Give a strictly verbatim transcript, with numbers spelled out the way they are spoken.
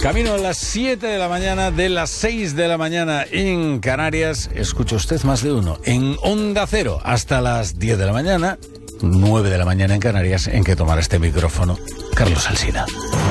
Camino a las siete de la mañana, de las seis de la mañana en Canarias. Escucha usted más de uno. En Onda Cero, hasta las diez de la mañana, nueve de la mañana en Canarias, en que tomará este micrófono Carlos Alsina.